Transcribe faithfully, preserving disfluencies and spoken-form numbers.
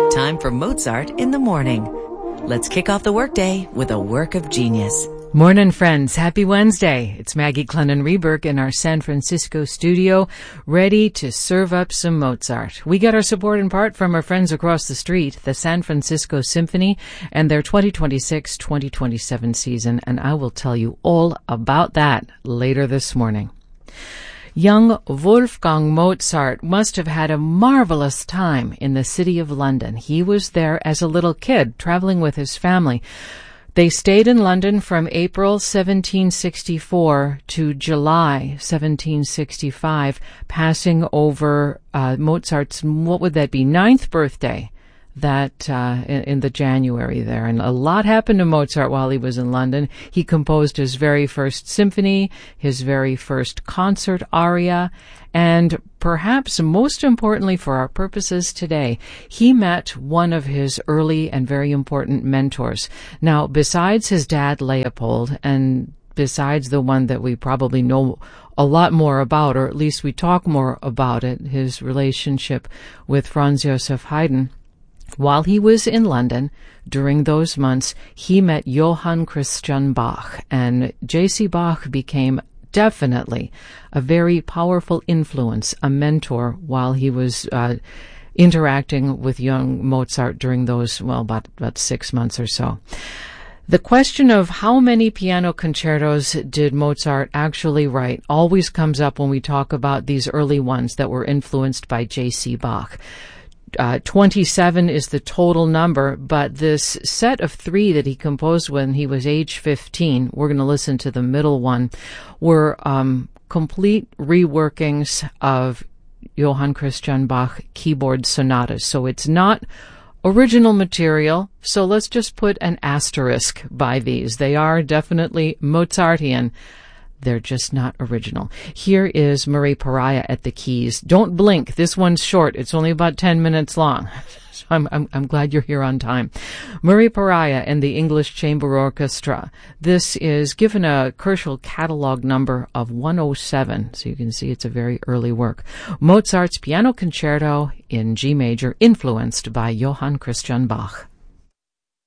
Time for Mozart in the morning. Let's kick off the workday with a work of genius. Morning, friends. Happy Wednesday. It's Maggie Clennon-Reberg in our San Francisco studio, ready to serve up some Mozart. We get our support in part from our friends across the street, the San Francisco Symphony, and their twenty twenty-six twenty twenty-seven season, and I will tell you all about that later this morning. Young Wolfgang Mozart must have had a marvelous time in the city of London. He was there as a little kid, traveling with his family. They stayed in London from April seventeen sixty-four to July seventeen sixty-five, passing over uh, Mozart's, what would that be, ninth birthday that uh, in, in the January there. And a lot happened to Mozart while he was in London. He composed his very first symphony, his very first concert aria, and perhaps most importantly for our purposes today, he met one of his early and very important mentors. Now, besides his dad, Leopold, and besides the one that we probably know a lot more about, or at least we talk more about it, his relationship with Franz Joseph Haydn, while he was in London during those months, he met Johann Christian Bach, and J C. Bach became definitely a very powerful influence, a mentor, while he was uh, interacting with young Mozart during those, well, about, about six months or so. The question of how many piano concertos did Mozart actually write always comes up when we talk about these early ones that were influenced by J C. Bach. Uh, twenty-seven is the total number, but this set of three that he composed when he was age fifteen, we're going to listen to the middle one, were um, complete reworkings of Johann Christian Bach keyboard sonatas. So it's not original material, so let's just put an asterisk by these. They are definitely Mozartian. They're just not original. Here is Murray Pariah at the keys. Don't blink. This one's short. It's only about ten minutes long. So I'm, I'm, I'm glad you're here on time. Murray Pariah and the English Chamber Orchestra. This is given a Kerschel catalog number of one oh seven. So you can see it's a very early work. Mozart's Piano Concerto in G major, influenced by Johann Christian Bach.